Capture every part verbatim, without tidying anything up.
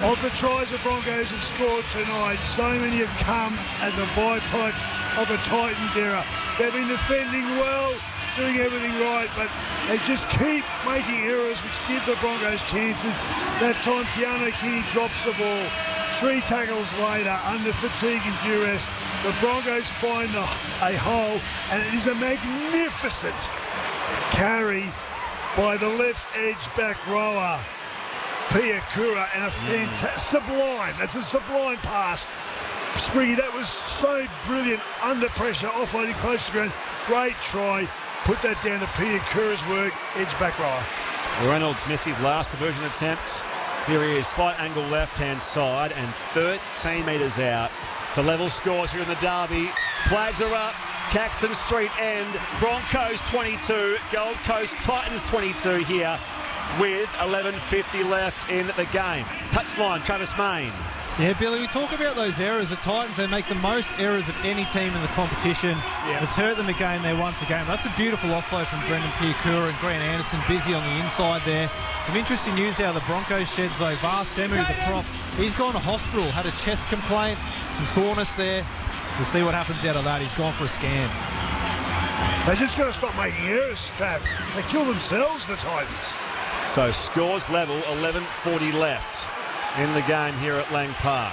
Of the tries the Broncos have scored tonight, so many have come as a byproduct of the Titans era. They've been defending well, doing everything right, but they just keep making errors which give the Broncos chances. That time Keanu Kenny drops the ball. Three tackles later, under fatigue and duress, the Broncos find a, a hole, and it is a magnificent carry by the left edge back rower, Piakura, and a fantastic, sublime, that's a sublime pass. Spriggy, that was so brilliant, under pressure, offloading close to the ground. Great try. Put that down to Piakura's work, edge back rower. Reynolds missed his last conversion attempt. Here he is, slight angle left-hand side, and thirteen metres out to level scores here in the derby. Flags are up. Caxton Street end. Broncos twenty-two, Gold Coast Titans twenty-two here with eleven fifty left in the game. Touchline, Travis Main. Yeah, Billy, we talk about those errors. The Titans, they make the most errors of any team in the competition. Yeah. It's hurt them again there once again. That's a beautiful offload from Brendan Piakura, and Grant Anderson busy on the inside there. Some interesting news out of the Broncos shed, though. Var Semu, the prop, he's gone to hospital, had a chest complaint, some soreness there. We'll see what happens out of that. He's gone for a scan. They just got to stop making errors, Trav. They kill themselves, the Titans. So scores level, eleven forty left in the game here at Lang Park.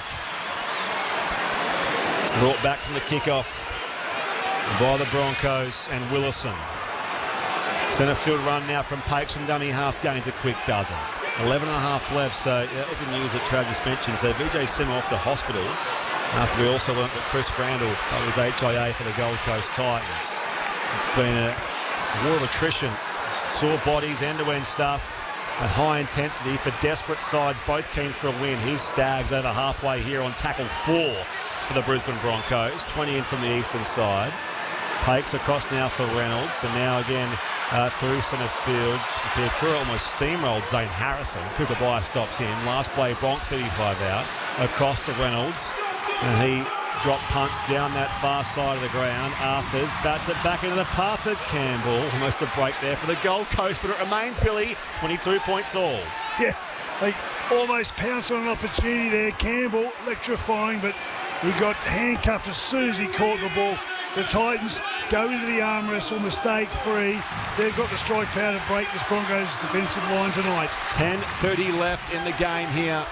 Brought back from the kickoff by the Broncos and Willison. Centre field run now from Pakes from dummy half, gains a quick dozen. eleven and a half left, so that was the news that Trav just mentioned. So V J Simo off to hospital after we also learnt that Chris Randall was H I A for the Gold Coast Titans. It's been a war of attrition, sore bodies, end-to-end stuff. At high intensity for desperate sides, both keen for a win. Here's Staggs over halfway here on tackle four for the Brisbane Broncos. twenty in from the eastern side. Pakes across now for Reynolds, and now again uh, through centre field. Piakura almost steamrolled Zane Harrison. Cooper Byer stops in. Last play, Bronk thirty-five out. Across to Reynolds, and he dropped punts down that far side of the ground. Arthurs bats it back into the path of Campbell. Almost a break there for the Gold Coast, but it remains, Billy, twenty-two points all. Yeah, they almost pounced on an opportunity there. Campbell electrifying, but he got handcuffed as soon as he caught the ball. The Titans go into the arm wrestle, mistake free. They've got the strike power to break this Broncos defensive line tonight. ten thirty left in the game here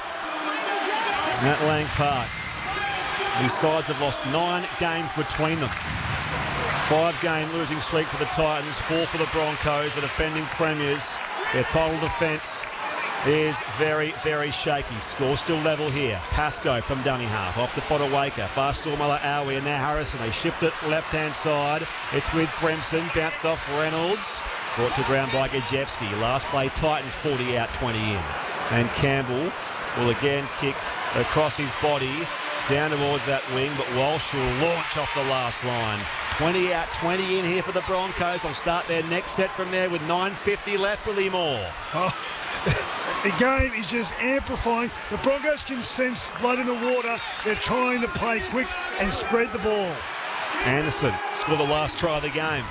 at Lang Park. These sides have lost nine games between them. Five-game losing streak for the Titans, four for the Broncos, the defending premiers. Their title defence is very, very shaky. Score still level here. Pascoe from dummy half, off to Fodawaker. Fast Saumala, Aui, and now Harrison. They shift it left-hand side. It's with Bremson, bounced off Reynolds. Brought to ground by Gajewski. Last play, Titans forty out, twenty in. And Campbell will again kick across his body down towards that wing, but Walsh will launch off the last line. twenty out, twenty in here for the Broncos. They'll start their next set from there with nine fifty left. Willie Moore. Oh, the game is just amplifying. The Broncos can sense blood in the water. They're trying to play quick and spread the ball. Anderson scored the last try of the game.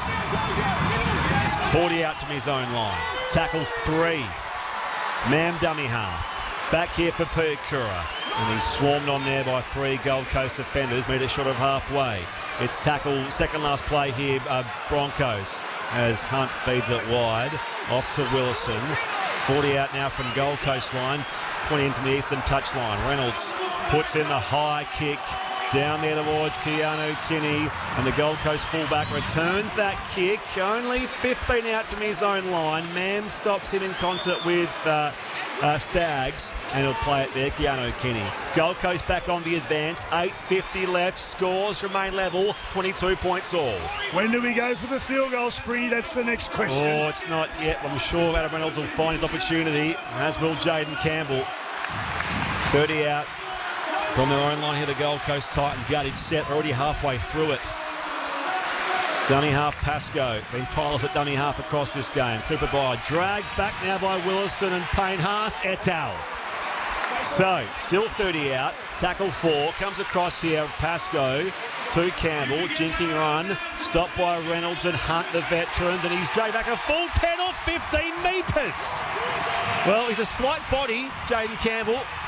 forty out from his own line. Tackle three. Mam dummy half. Back here for Piakura. And he's swarmed on there by three Gold Coast defenders, metre short of halfway. It's tackle, second last play here, uh, Broncos, as Hunt feeds it wide. Off to Willison. forty out now from Gold Coast line. twenty into the eastern touch line. Reynolds puts in the high kick. Down there towards Keanu Kenny, and the Gold Coast fullback returns that kick. Only fifteen out from his own line. Mam stops him in concert with uh, uh, Staggs, and he'll play it there. Keanu Kenny. Gold Coast back on the advance. eight fifty left. Scores remain level. twenty-two points all. When do we go for the field goal spree? That's the next question. Oh, it's not yet. I'm sure Adam Reynolds will find his opportunity, as will Jaden Campbell. thirty out. From their own line here, the Gold Coast Titans. Yardage set, they're already halfway through it. Dummy half, Pascoe. Been tireless at dummy half across this game. Cooper Byer dragged back now by Willison and Payne Haas et al. So, still thirty out. Tackle four. Comes across here, Pascoe to Campbell. Jinking run. Stopped by Reynolds and Hunt, the veterans. And he's dragged back a full ten or fifteen metres. Well, he's a slight body, Jaden Campbell.